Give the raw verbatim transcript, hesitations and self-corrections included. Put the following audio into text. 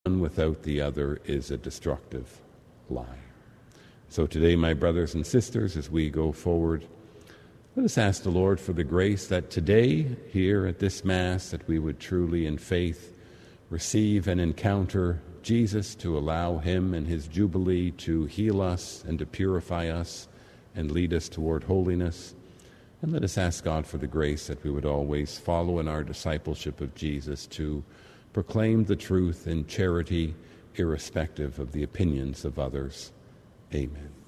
one without the other is a destructive lie. So today, my brothers and sisters, as we go forward, let us ask the Lord for the grace that today, here at this Mass, that we would truly in faith receive and encounter Jesus, to allow him and his Jubilee to heal us and to purify us and lead us toward holiness. And let us ask God for the grace that we would always follow in our discipleship of Jesus, to proclaim the truth in charity, irrespective of the opinions of others. Amen.